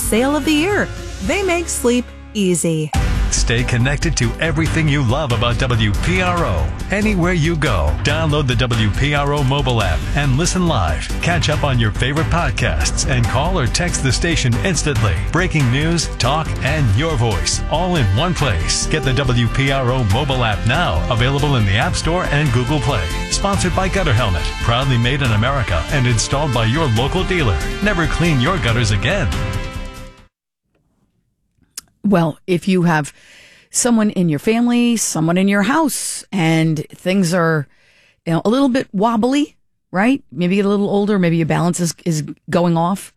sale of the year. They make sleep easy. Stay connected to everything you love about WPRO. Anywhere you go, download the WPRO mobile app and listen live. Catch up on your favorite podcasts and call or text the station instantly. Breaking news, talk, and your voice all in one place. Get the WPRO mobile app now, available in the App Store and Google Play. Sponsored by Gutter Helmet, proudly made in America and installed by your local dealer. Never clean your gutters again. Well, if you have someone in your family, someone in your house, and things are, a little bit wobbly, right? Maybe you get a little older, maybe your balance is going off.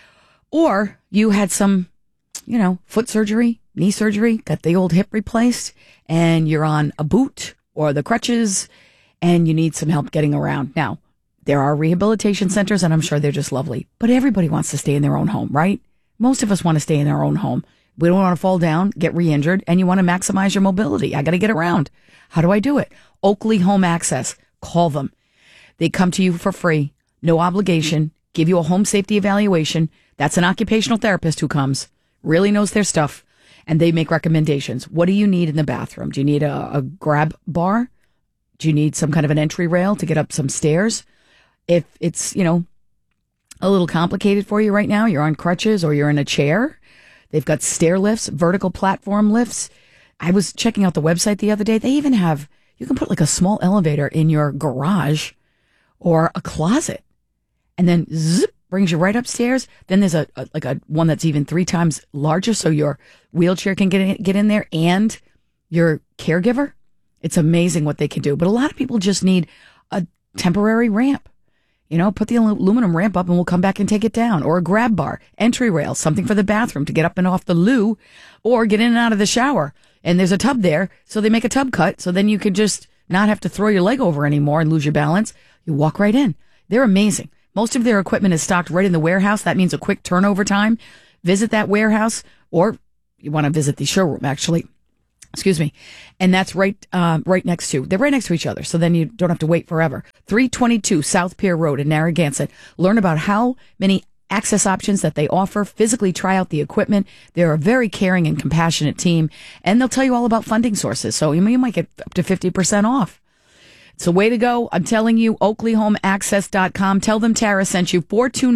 Or you had some, foot surgery, knee surgery, got the old hip replaced, and you're on a boot or the crutches, and you need some help getting around. Now, there are rehabilitation centers, and I'm sure they're just lovely. But everybody wants to stay in their own home, right? Most of us want to stay in our own home. We don't want to fall down, get re-injured, and you want to maximize your mobility. I got to get around. How do I do it? Oakley Home Access. Call them. They come to you for free, no obligation, give you a home safety evaluation. That's an occupational therapist who comes, really knows their stuff, and they make recommendations. What do you need in the bathroom? Do you need a grab bar? Do you need some kind of an entry rail to get up some stairs? If it's, a little complicated for you right now, you're on crutches or you're in a chair, they've got stair lifts, vertical platform lifts. I was checking out the website the other day. They even have, you can put like a small elevator in your garage or a closet and then zip, brings you right upstairs. Then there's a one that's even 3 times larger so your wheelchair can get in there and your caregiver. It's amazing what they can do. But a lot of people just need a temporary ramp. Put the aluminum ramp up and we'll come back and take it down. Or a grab bar, entry rail, something for the bathroom to get up and off the loo or get in and out of the shower. And there's a tub there, so they make a tub cut, so then you can just not have to throw your leg over anymore and lose your balance. You walk right in. They're amazing. Most of their equipment is stocked right in the warehouse. That means a quick turnover time. Visit that warehouse, or you want to visit the showroom, actually. Excuse me. And that's right next to, they're right next to each other. So then you don't have to wait forever. 322 South Pier Road in Narragansett. Learn about how many access options that they offer. Physically try out the equipment. They're a very caring and compassionate team. And they'll tell you all about funding sources. So you might get up to 50% off. It's a way to go. I'm telling you, OakleyHomeAccess.com. Tell them Tara sent you.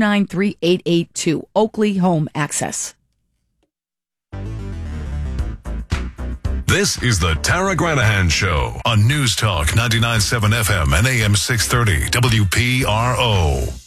429-3882. Oakley Home Access. This is the Tara Granahan Show on News Talk 99.7 FM and AM 630 WPRO.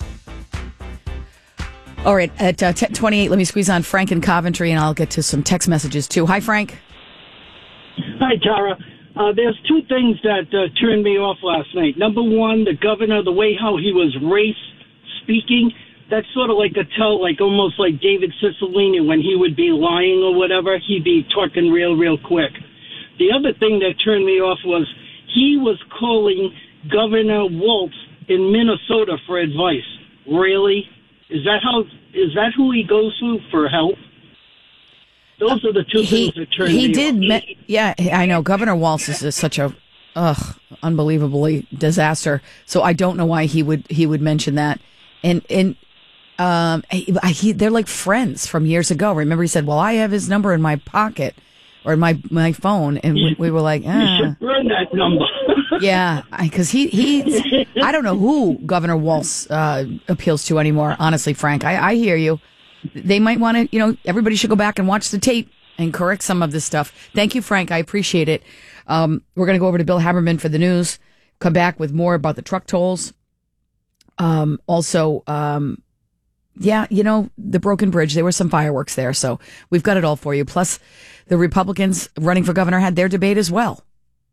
All right, at 10:28, let me squeeze on Frank in Coventry, and I'll get to some text messages, too. Hi, Frank. Hi, Tara. There's 2 things that turned me off last night. Number one, the governor, the way how he was race speaking, that's sort of like almost like David Cicilline when he would be lying or whatever, he'd be talking real quick. The other thing that turned me off was he was calling Governor Walz in Minnesota for advice. Really? Is that who he goes to for help? Those are the 2 things that turned me off. Yeah, I know. Governor Walz is such a unbelievably disaster. So I don't know why he would mention that. And they're like friends from years ago. Remember, he said, "Well, I have his number in my pocket or in my phone," and we were like, "You should burn that number." Yeah, because he I don't know who Governor Walz appeals to anymore. Honestly, Frank, I hear you. They might want to, everybody should go back and watch the tape and correct some of this stuff. Thank you, Frank. I appreciate it. We're going to go over to Bill Haberman for the news. Come back with more about the truck tolls. Also. Yeah, the broken bridge, there were some fireworks there, so we've got it all for you. Plus, the Republicans running for governor had their debate as well.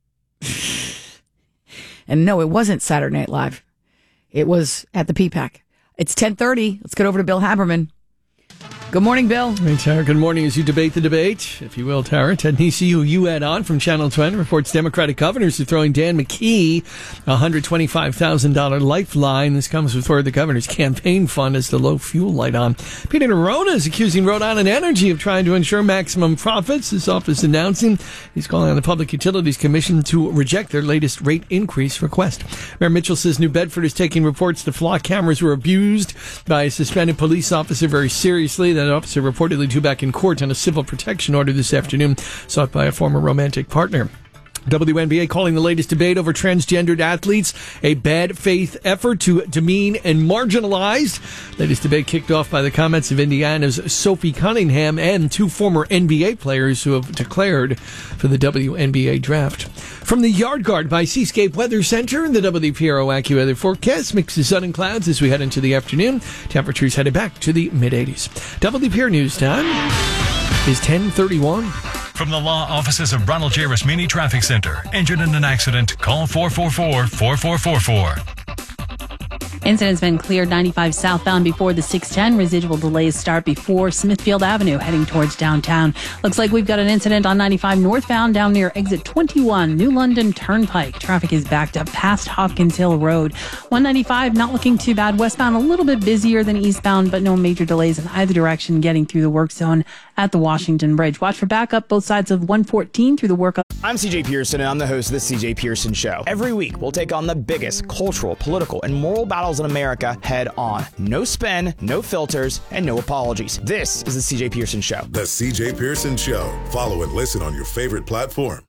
And no, it wasn't Saturday Night Live. It was at the PPAC. It's 10:30. Let's get over to Bill Haberman. Good morning, Bill. Hey, Tara. Good morning. As you debate the debate, if you will, Tara, Ted Nesi, who you had on from Channel 20, reports Democratic governors are throwing Dan McKee a $125,000 lifeline. This comes before the governor's campaign fund as the low fuel light on. Peter Neronha is accusing Rhode Island Energy of trying to ensure maximum profits. His office announcing he's calling on the Public Utilities Commission to reject their latest rate increase request. Mayor Mitchell says New Bedford is taking reports the flock cameras were abused by a suspended police officer very seriously. That officer reportedly due back in court on a civil protection order this afternoon sought by a former romantic partner. WNBA calling the latest debate over transgendered athletes a bad faith effort to demean and marginalize. Latest debate kicked off by the comments of Indiana's Sophie Cunningham and 2 former NBA players who have declared for the WNBA draft. From the Yard Guard by Seascape Weather Center and the WPRO AccuWeather forecast, mix of sun and clouds as we head into the afternoon. Temperatures headed back to the mid-80s. WPR News Time is 10:31. From the law offices of Ronald J. Rasmini Traffic Center. Injured in an accident? Call 444-4444. Incident's been cleared 95 southbound before the 610. Residual delays start before Smithfield Avenue heading towards downtown. Looks like we've got an incident on 95 northbound down near exit 21, New London Turnpike. Traffic is backed up past Hopkins Hill Road. 195 not looking too bad. Westbound a little bit busier than eastbound, but no major delays in either direction getting through the work zone at the Washington Bridge. Watch for backup both sides of 114 through the work. I'm CJ Pearson, and I'm the host of The CJ Pearson Show. Every week, we'll take on the biggest cultural, political, and moral battles in America head on. No spin, no filters, and no apologies. This is The CJ Pearson Show. The CJ Pearson Show. Follow and listen on your favorite platform.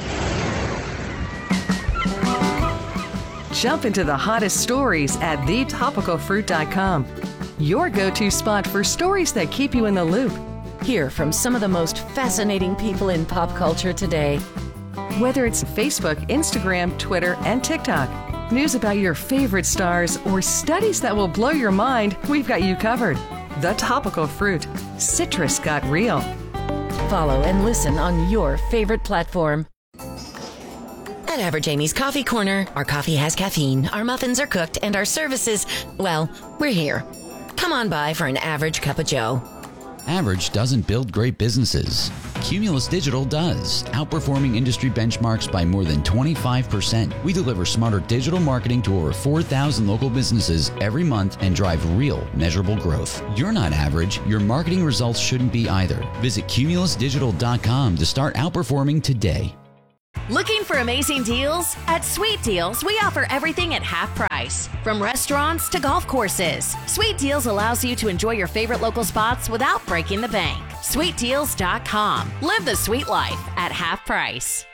Jump into the hottest stories at thetopicalfruit.com. Your go-to spot for stories that keep you in the loop. Hear from some of the most fascinating people in pop culture today. Whether it's Facebook, Instagram, Twitter, and TikTok, news about your favorite stars, or studies that will blow your mind, we've got you covered. The Topical Fruit. Citrus got real. Follow and listen on your favorite platform. At Average Amy's Coffee Corner, our coffee has caffeine, our muffins are cooked, and our services, well, we're here. Come on by for an average cup of joe. Average doesn't build great businesses. Cumulus Digital does, outperforming industry benchmarks by more than 25%. We deliver smarter digital marketing to over 4,000 local businesses every month and drive real, measurable growth. You're not average. Your marketing results shouldn't be either. Visit cumulusdigital.com to start outperforming today. Looking for amazing deals? At Sweet Deals, we offer everything at half price. From restaurants to golf courses, Sweet Deals allows you to enjoy your favorite local spots without breaking the bank. SweetDeals.com. Live the sweet life at half price.